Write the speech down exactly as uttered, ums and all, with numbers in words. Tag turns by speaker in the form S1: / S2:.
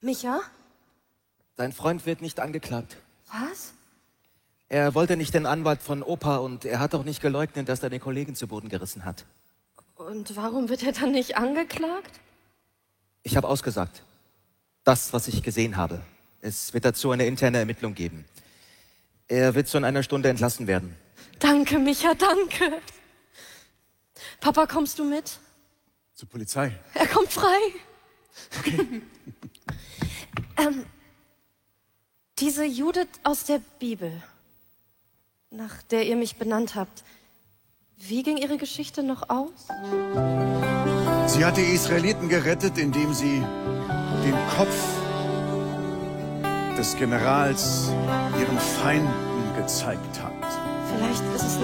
S1: Micha?
S2: Dein Freund wird nicht angeklagt.
S1: Was?
S2: Er wollte nicht den Anwalt von Opa und er hat auch nicht geleugnet, dass er den Kollegen zu Boden gerissen hat.
S1: Und warum wird er dann nicht angeklagt?
S2: Ich habe ausgesagt. Das, was ich gesehen habe. Es wird dazu eine interne Ermittlung geben. Er wird so in einer Stunde entlassen werden.
S1: Danke, Micha, danke. Papa, kommst du mit?
S3: Zur Polizei.
S1: Er kommt frei. Okay. ähm, diese Judith aus der Bibel, nach der ihr mich benannt habt, wie ging ihre Geschichte noch aus?
S3: Sie hat die Israeliten gerettet, indem sie den Kopf des Generals ihren Feinden gezeigt hat.
S1: Vielleicht ist es